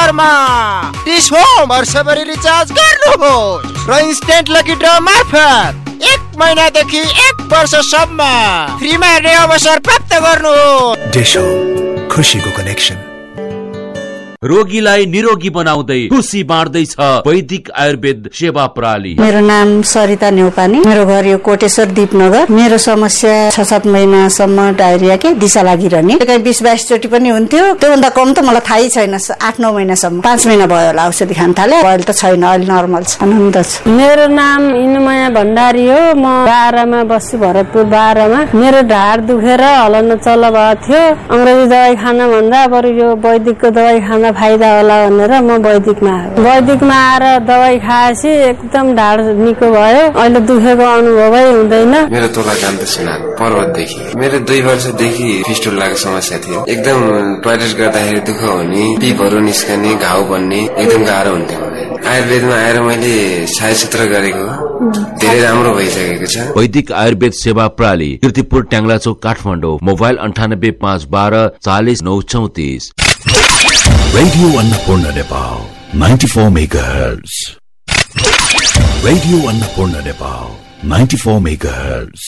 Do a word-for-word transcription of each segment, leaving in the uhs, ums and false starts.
नम्बरमा dish home वर्षभरि recharge गर्नुहोस् र इन्स्टेन्ट लकी ड्र मार्फत एक महिनादेखि एक वर्षसम्म फ्रीमा हेर्ने अवसर प्राप्त गर्नुहोस्। डिश होम, खुसीको कनेक्सन। रोगीलाई निरोगी बनाउँदै खुसी बाँड्दैछ वैदिक आयुर्वेद सेवा प्रणाली। मेरो नाम सरिता न्यौपानी, मेरो घर यो कोटेश्वर दीपनगर। मेरो समस्या छ सात महिनासम्म डायरिया के दिशा लागिरहने, कहीँ बिस बाइस चोटि पनि हुन्थ्यो। त्योभन्दा कम त मलाई थाहै छैन। आठ नौ महिनासम्म, पाँच महिना भयो होला औषधि खान थाले। अहिले त छैन, अहिले नर्मल छ, आनन्द छ। मेरो नाम इनुमया भण्डारी हो। म बाह्रमा बस्छु, भरतपुर बाह्रमा। मेरो ढाड दुखेर हल्न चल्न भएको थियो। अंग्रेजी दबाई खान भन्दा बरु यो वैदिकको दबाई खान फाइदा होला भनेर म वैदिकमा आएँ। वैदिकमा आएर दबाई खाएपछि एकदम ढाड निको भयो। अहिले दुखेको अनुभवै हुँदैन। मेरो तोला जान्त सिना पर्वतदेखि मेरो दुई वर्षदेखि फिस्टुलाको समस्या थियो। एकदम टोयलेट गर्दाखेरि दुःख हुने, पिपहरू निस्कने, घाउ बन्ने एकदम गाह्रो हुन्थ्यो। आयुर्वेदमा आएर मैले छायाचित्र गरेको धेरै राम्रो भइसकेको छ। वैदिक आयुर्वेद सेवा प्रणाली, कीर्तिपुर ट्याङ्ला चौक, काठमाडौँ। मोबाइल अन्ठानब्बे पाँच बाह्र चालिस नौ चौतिस। Radio Annapurna Nepal ninety-four megahertz. Radio Annapurna Nepal ninety-four megahertz.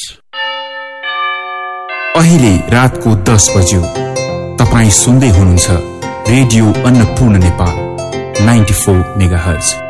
अहिले रातको दस बज्यो। तपाईँ सुन्दै हुनुहुन्छ radio Annapurna Nepal ninety-four megahertz.